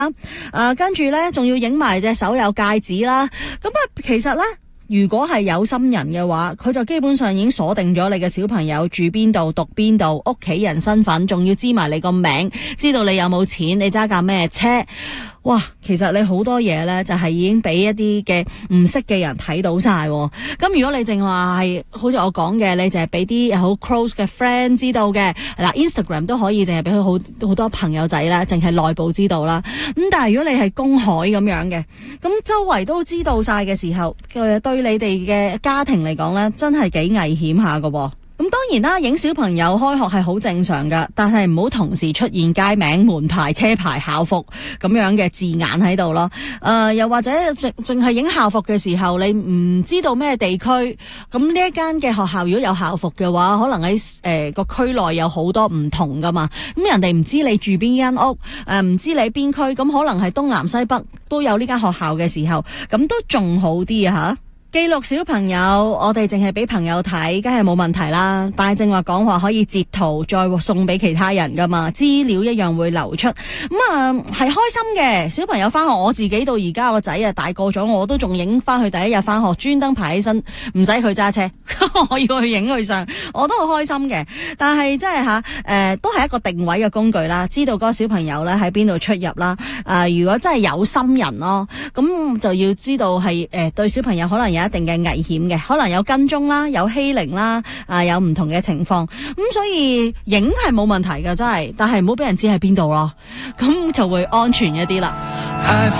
跟住咧仲要影埋隻手有戒指啦。咁啊，其實咧，如果係有心人嘅話，佢就基本上已經鎖定咗你嘅小朋友住邊度、讀邊度、屋企人身份，仲要知埋你個名，知道你有冇錢，你揸架咩車。哇，其實你好多嘢咧，就係已經俾一啲嘅唔識嘅人睇到晒。咁如果你淨話係好似我講嘅，你淨係俾啲好 close 嘅 friend 知道嘅，嗱 Instagram 都可以淨係俾佢好多朋友仔啦，淨係內部知道啦。咁但係如果你係公海咁樣嘅，咁周圍都知道晒嘅時候，對你哋嘅家庭嚟講咧，真係幾危險下㗎。咁當然啦，影小朋友開學係好正常噶，但係唔好同時出現街名、門牌、車牌、校服咁樣嘅字眼喺度咯。又或者淨係影校服嘅時候，你唔知道咩地區，咁呢一間嘅學校如果有校服嘅話，可能喺個區內有好多唔同噶嘛。咁人哋唔知你住邊間屋，唔知你邊區，咁可能係東南西北都有呢間學校嘅時候，咁都仲好啲啊吓。記錄小朋友，我哋淨係俾朋友睇，梗係冇問題啦。但係正話講話可以截圖再送俾其他人噶嘛，資料一樣會流出。係開心嘅。小朋友翻學，我自己到而家個仔啊大個咗，我都仲影翻去第一日翻學，專登排起身，唔使佢揸車，我要去影佢相，我都好開心嘅。但係即係都係一個定位嘅工具啦，知道嗰個小朋友咧喺邊度出入啦。如果真係有心人咯，咁就要知道係對小朋友可能有一定嘅危險嘅，可能有跟蹤啦，有欺凌啦，有唔同嘅情況，咁所以影係冇問題嘅，真係，但係唔好俾人知喺邊度咯，咁就會安全一啲啦。